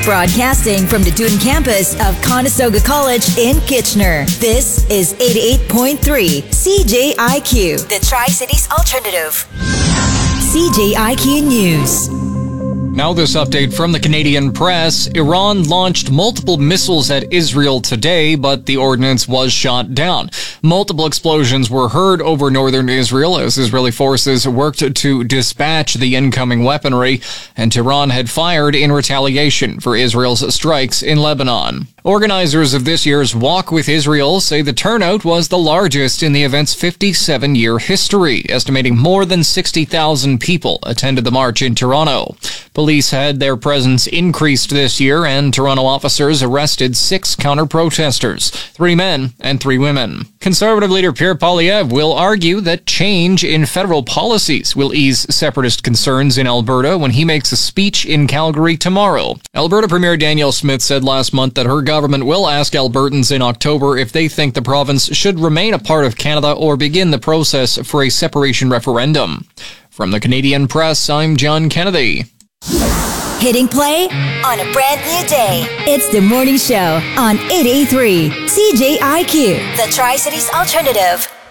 Broadcasting from the Dune campus of Conestoga College in Kitchener. This is 88.3 CJIQ, the Tri-Cities Alternative. CJIQ News. Now this update from the Canadian press. Iran launched multiple missiles at Israel today, but the ordnance was shot down. Multiple explosions were heard over northern Israel as Israeli forces worked to dispatch the incoming weaponry, and Tehran had fired in retaliation for Israel's strikes in Lebanon. Organizers of this year's Walk with Israel say the turnout was the largest in the event's 57-year history, estimating more than 60,000 people attended the march in Toronto. Police had their presence increased this year, and Toronto officers arrested 6 counter-protesters, 3 men and 3 women. Conservative leader Pierre Poilievre will argue that change in federal policies will ease separatist concerns in Alberta when he makes a speech in Calgary tomorrow. Alberta Premier Danielle Smith said last month that her government will ask Albertans in October if they think the province should remain a part of Canada or begin the process for a separation referendum. From the Canadian Press, I'm John Kennedy. Hitting play on a brand new day. It's the morning show on 88.3 CJIQ, the Tri-Cities Alternative.